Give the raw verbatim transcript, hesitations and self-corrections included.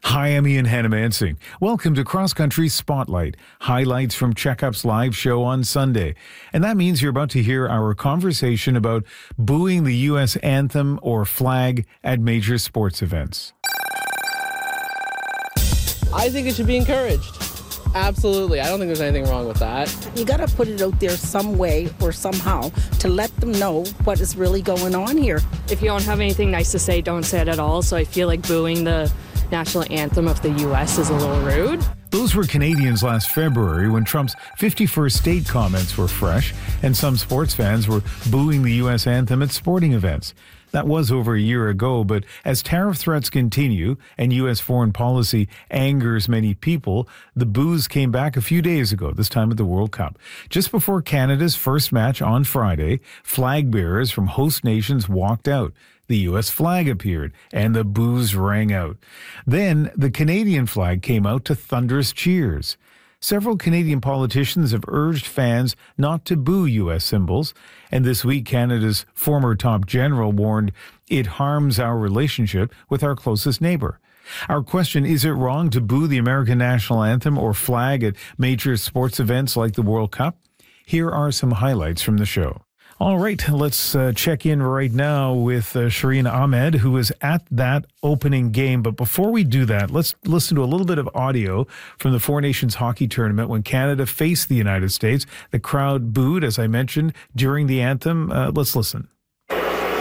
Hi, I'm Ian Hannamansing. Welcome to Cross Country Spotlight, highlights from Checkup's live show on Sunday. And that means you're about to hear our conversation about booing the U S anthem or flag at major sports events. I think it should be encouraged. Absolutely. I don't think there's anything wrong with that. You got to put it out there some way or somehow to let them know what is really going on here. If you don't have anything nice to say, don't say it at all. So I feel like booing the national anthem of the U S is a little rude. Those were Canadians last February when Trump's fifty-first state comments were fresh and some sports fans were booing the U S anthem at sporting events. That was over a year ago, but as tariff threats continue and U S foreign policy angers many people, the boos came back a few days ago, this time at the World Cup. Just before Canada's first match on Friday, flag bearers from host nations walked out. The U S flag appeared, and the boos rang out. Then the Canadian flag came out to thunderous cheers. Several Canadian politicians have urged fans not to boo U S symbols, and this week Canada's former top general warned it harms our relationship with our closest neighbor. Our question, is it wrong to boo the American national anthem or flag at major sports events like the World Cup? Here are some highlights from the show. All right, let's uh, check in right now with uh, Shireen Ahmed, who was at that opening game. But before we do that, let's listen to a little bit of audio from the Four Nations hockey tournament when Canada faced the United States. The crowd booed, as I mentioned, during the anthem. Uh, let's listen.